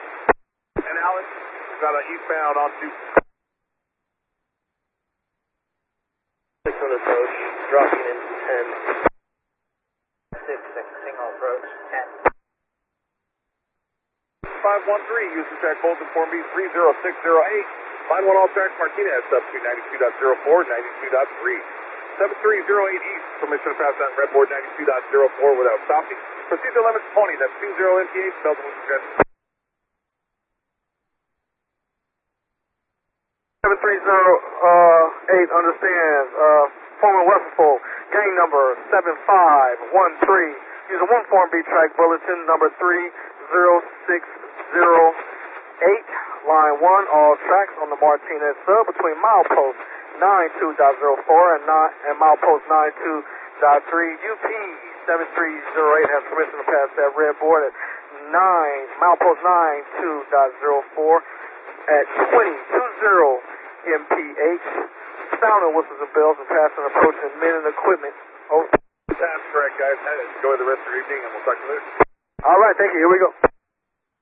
And Alex, got an eastbound onto 6 on approach, dropping in 10. 6, single approach, 10. 513, use the track Bolton Form B 30608. Line 1 all tracks Martinez up to 92.04, 92.3. 7308 East, permission to pass on redboard 92.04 without stopping. Proceed to limits 20, that's 20 MPH, Belgium suggestion. 7308 understands, former Westfall, gang number 7513, using 1 Form B track bulletin number 30608, line 1, all tracks on the Martinez sub between milepost 92.04 and milepost 92.3. UP 7308 has permission to pass that red board at milepost 92.04 at 20 MPH. Sounding whistles and bells and passing approaching men and equipment. Over. That's correct, guys. Enjoy the rest of your evening, and we'll talk to you later. All right, thank you. Here we go.